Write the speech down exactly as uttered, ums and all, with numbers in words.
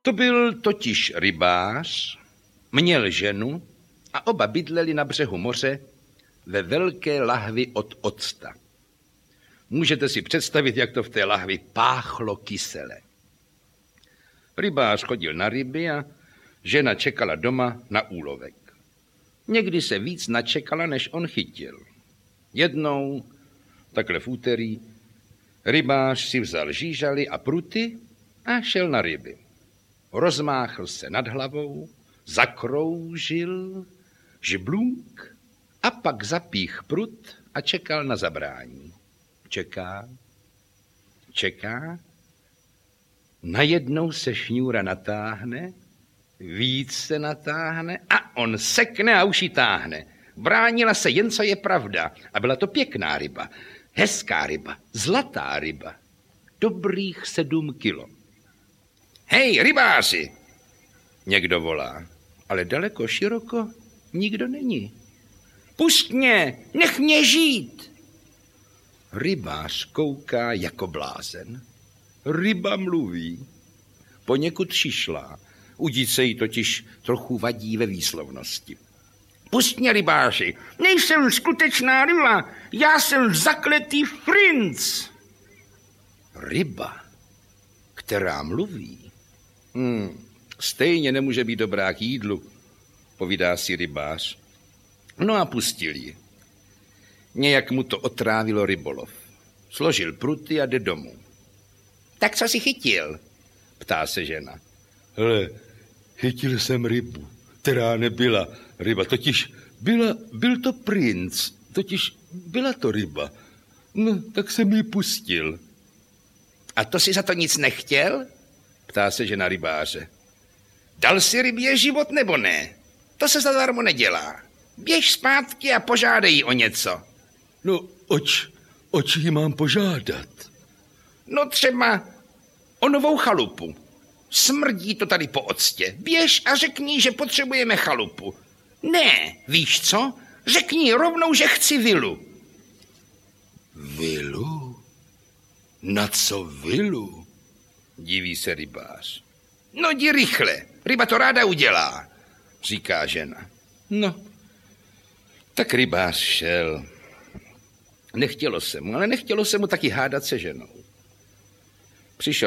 To byl totiž rybář, měl ženu a oba bydleli na břehu moře ve velké lahvi od octa. Můžete si představit, jak to v té lahvi páchlo kysele. Rybář chodil na ryby a žena čekala doma na úlovek. Někdy se víc načekala, než on chytil. Jednou, takhle v úterý, rybář si vzal žížaly a pruty a šel na ryby. Rozmáchl se nad hlavou, zakroužil, žblunk a pak zapích prut a čekal na zabrání. Čeká, čeká, najednou se šňůra natáhne, víc se natáhne a on sekne a už ji táhne. Bránila se jen, co je pravda. A byla to pěkná ryba, hezká ryba, zlatá ryba. Dobrých sedm kilo. Hej, rybáři! Někdo volá, ale daleko, široko nikdo není. Pust mě, nech mě žít! Rybář kouká jako blázen. Ryba mluví. Poněkud šišlá. Udít se jí totiž trochu vadí ve výslovnosti. Pust mě, rybáři, nejsem skutečná ryba, já jsem zakletý princ. Ryba, která mluví. Hmm, stejně nemůže být dobrá k jídlu, povídá si rybář. No a pustil ji. Nějak mu to otrávilo rybolov. Složil pruty a jde domů. Tak co jsi chytil? Ptá se žena. Hele, chytil jsem rybu, která nebyla ryba, totiž byla, byl to princ, totiž byla to ryba. No, tak jsem ji pustil. A to si za to nic nechtěl? Ptá se žena rybáře. Dal si rybě život nebo ne? To se zadarmo nedělá. Běž zpátky a požádej jí o něco. No, oč, oč jí mám požádat? No třeba o novou chalupu. Smrdí to tady po octě. Běž a řekni, že potřebujeme chalupu. Ne, víš co? Řekni rovnou, že chci vilu. Vilu? Na co vilu? Diví se rybář. No jdi rychle, ryba to ráda udělá, říká žena. No, tak rybář šel. Nechtělo se mu, ale nechtělo se mu taky hádat se ženou. Přišel